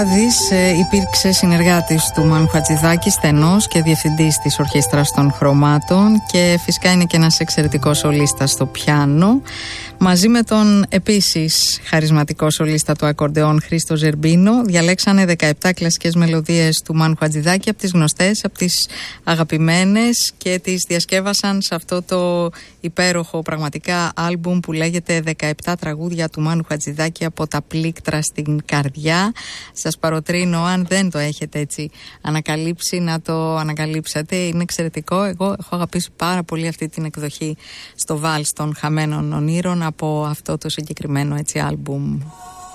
Υπήρξε συνεργάτης του Μάνου Χατζηδάκη, στενός και διευθυντής της Ορχήστρας των Χρωμάτων και φυσικά είναι και ένας εξαιρετικός σολίστας στο πιάνο, μαζί με τον επίσης χαρισματικό σολίστα του ακορντεόν Χρήστο Ζερμπίνο. Διαλέξανε 17 κλασικές μελωδίες του Μάνου Χατζηδάκη, από τις γνωστές, από τις αγαπημένες, και τις διασκεύασαν σε αυτό το υπέροχο πραγματικά άλμπουμ που λέγεται 17 τραγούδια του Μάνου Χατζηδάκη από τα πλήκτρα στην καρδιά. Σας παροτρύνω, αν δεν το έχετε έτσι ανακαλύψει, να το ανακαλύψετε. Είναι εξαιρετικό. Εγώ έχω αγαπήσει πάρα πολύ αυτή την εκδοχή στο Βάλς των Χαμένων Ονείρων από αυτό το συγκεκριμένο έτσι άλμπουμ.